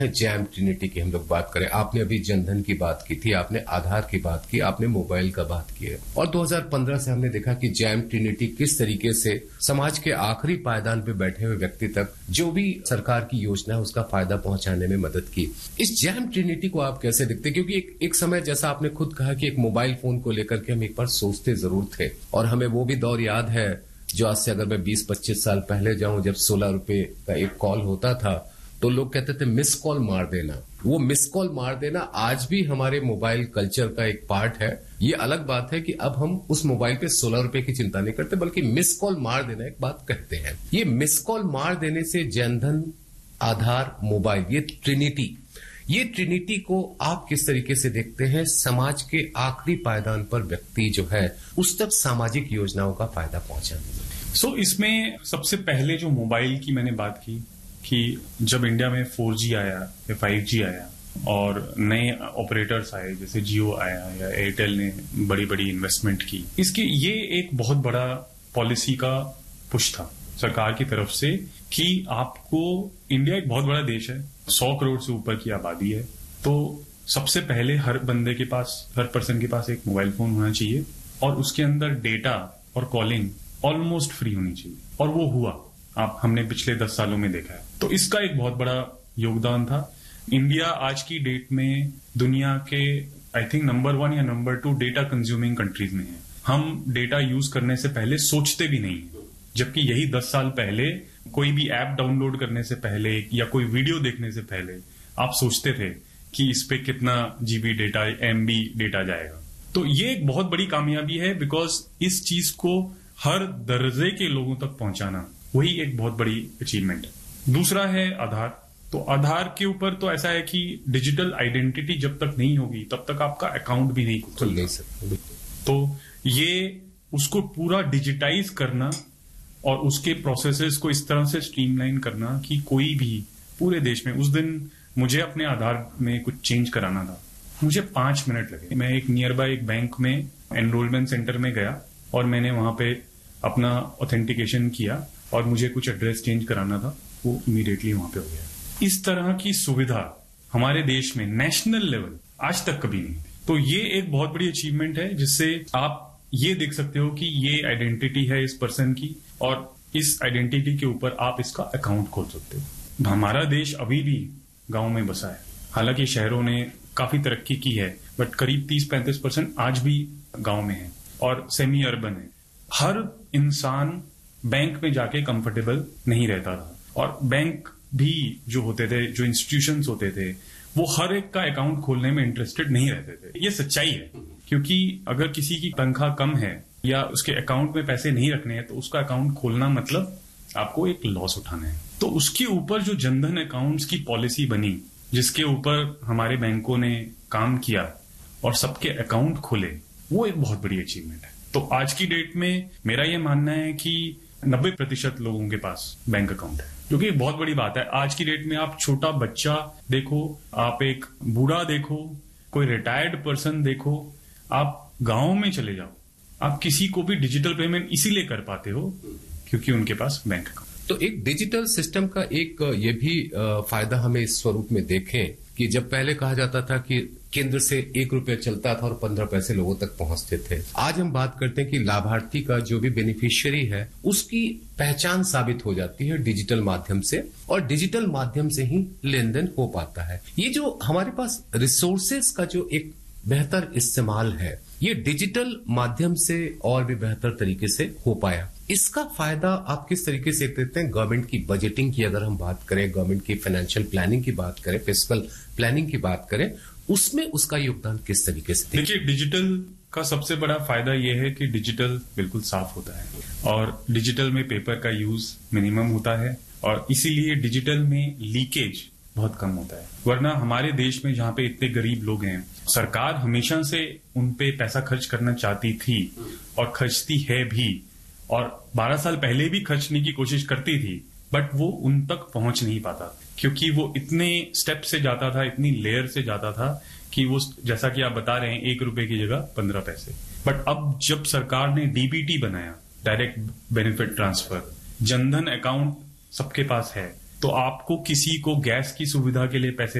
Jam Trinity की हम लोग बात करें, आपने अभी जनधन की बात की थी, आपने आधार की बात की, आपने मोबाइल का बात की है, और 2015 से हमने देखा कि जैम ट्रिनिटी किस तरीके से समाज के आखिरी पायदान पे बैठे हुए व्यक्ति तक जो भी सरकार की योजना है उसका फायदा पहुंचाने में मदद की। इस जैम ट्रिनिटी को आप कैसे देखते हैं? क्योंकि एक समय, जैसा आपने खुद कहा कि एक मोबाइल फोन को लेकर के हम एक बार सोचते जरूर थे, और हमें वो भी दौर याद है जो आज से अगर मैं 20-25 साल पहले जाऊं, जब 16 रुपए का एक कॉल होता था तो लोग कहते थे मिस कॉल मार देना। वो मिस कॉल मार देना आज भी हमारे मोबाइल कल्चर का एक पार्ट है। ये अलग बात है कि अब हम उस मोबाइल पे 16 रुपए की चिंता नहीं करते, बल्कि मिस कॉल मार देना एक बात कहते हैं। ये मिस कॉल मार देने से जनधन, आधार, मोबाइल, ये ट्रिनिटी को आप किस तरीके से देखते हैं? समाज के आखिरी पायदान पर व्यक्ति जो है उस तक सामाजिक योजनाओं का फायदा पहुंचाने में। इसमें सबसे पहले जो मोबाइल की मैंने बात की कि जब इंडिया में 4G आया या 5G आया और नए ऑपरेटर्स आए, जैसे जियो आया या एयरटेल ने बड़ी बड़ी इन्वेस्टमेंट की, इसके ये एक बहुत बड़ा पॉलिसी का पुश था सरकार की तरफ से कि आपको, इंडिया एक बहुत बड़ा देश है, 100 करोड़ से ऊपर की आबादी है, तो सबसे पहले हर बंदे के पास, हर पर्सन के पास एक मोबाइल फोन होना चाहिए और उसके अंदर डेटा और कॉलिंग ऑलमोस्ट फ्री होनी चाहिए। और वो हुआ, हमने पिछले 10 सालों में देखा है। तो इसका एक बहुत बड़ा योगदान था। इंडिया आज की डेट में दुनिया के आई थिंक नंबर 1 या नंबर 2 डेटा कंज्यूमिंग कंट्रीज में है। हम डेटा यूज करने से पहले सोचते भी नहीं, जबकि यही 10 साल पहले कोई भी ऐप डाउनलोड करने से पहले या कोई वीडियो देखने से पहले आप सोचते थे कि इस पे कितना जीबी डेटा, एमबी डेटा जाएगा। तो ये एक बहुत बड़ी कामयाबी है, बिकॉज इस चीज को हर दर्जे के लोगों तक पहुंचाना, वही एक बहुत बड़ी अचीवमेंट है। दूसरा है आधार। तो आधार के ऊपर तो ऐसा है कि डिजिटल आइडेंटिटी जब तक नहीं होगी तब तक आपका अकाउंट भी नहीं खुल सकता। तो ये उसको पूरा डिजिटाइज करना और उसके प्रोसेसेस को इस तरह से स्ट्रीमलाइन करना कि कोई भी पूरे देश में, उस दिन मुझे अपने आधार में कुछ चेंज कराना था, मुझे 5 मिनट लगे। मैं एक नियर बाय एक बैंक में एनरोलमेंट सेंटर में गया और मैंने वहां पे अपना ऑथेंटिकेशन किया और मुझे कुछ एड्रेस चेंज कराना था, वो इमीडिएटली वहां पे हो गया। इस तरह की सुविधा हमारे देश में नेशनल लेवल आज तक कभी नहीं थी। तो ये एक बहुत बड़ी अचीवमेंट है, जिससे आप ये देख सकते हो कि ये आइडेंटिटी है इस पर्सन की और इस आइडेंटिटी के ऊपर आप इसका अकाउंट खोल सकते हो। हमारा देश अभी भी गांव में बसा है, हालांकि शहरों ने काफी तरक्की की है, बट करीब 30-35% आज भी गांव में है और सेमी अर्बन है। हर इंसान बैंक में जाके कंफर्टेबल नहीं रहता था और बैंक भी जो होते थे, जो इंस्टीट्यूशंस होते थे, वो हर एक का अकाउंट खोलने में इंटरेस्टेड नहीं रहते थे। ये सच्चाई है, क्योंकि अगर किसी की तनख्वाह कम है या उसके अकाउंट में पैसे नहीं रखने हैं तो उसका अकाउंट खोलना मतलब आपको एक लॉस उठाना है। तो उसके ऊपर जो जनधन अकाउंट्स की पॉलिसी बनी, जिसके ऊपर हमारे बैंकों ने काम किया और सबके अकाउंट खोले, वो एक बहुत बड़ी अचीवमेंट है। तो आज की डेट में मेरा ये मानना है कि 90% लोगों के पास बैंक अकाउंट है, जो कि बहुत बड़ी बात है। आज की डेट में आप छोटा बच्चा देखो, आप एक बूढ़ा देखो, कोई रिटायर्ड पर्सन देखो, आप गांव में चले जाओ, आप किसी को भी डिजिटल पेमेंट इसीलिए कर पाते हो क्योंकि उनके पास बैंक अकाउंट। तो एक डिजिटल सिस्टम का एक ये भी फायदा हमें इस स्वरूप में देखें कि जब पहले कहा जाता था कि केंद्र से 1 रुपया चलता था और 15 पैसे लोगों तक पहुंचते थे, आज हम बात करते हैं कि लाभार्थी का जो भी बेनिफिशियरी है उसकी पहचान साबित हो जाती है डिजिटल माध्यम से, और डिजिटल माध्यम से ही लेन देन हो पाता है। ये जो हमारे पास रिसोर्सेज का जो एक बेहतर इस्तेमाल है, ये डिजिटल माध्यम से और भी बेहतर तरीके से हो पाया। इसका फायदा आप किस तरीके से देते हैं? गवर्नमेंट की बजटिंग की अगर हम बात करें, गवर्नमेंट की फाइनेंशियल प्लानिंग की बात करें, फिस्कल प्लानिंग की बात करें, उसमें उसका योगदान किस तरीके से? देखिए, डिजिटल का सबसे बड़ा फायदा यह है कि डिजिटल बिल्कुल साफ होता है और डिजिटल में पेपर का यूज मिनिमम होता है और इसीलिए डिजिटल में लीकेज बहुत कम होता है। वरना हमारे देश में जहां पे इतने गरीब लोग हैं, सरकार हमेशा से उन पे पैसा खर्च करना चाहती थी और खर्चती है भी, और 12 साल पहले भी खर्चने की कोशिश करती थी, बट वो उन तक पहुंच नहीं पाता क्योंकि वो इतने स्टेप से जाता था, इतनी लेयर से जाता था कि वो, जैसा कि आप बता रहे हैं, 1 रुपए की जगह 15 पैसे। बट अब जब सरकार ने डीबीटी बनाया, direct benefit transfer, Jan Dhan account सबके पास है, तो आपको किसी को गैस की सुविधा के लिए पैसे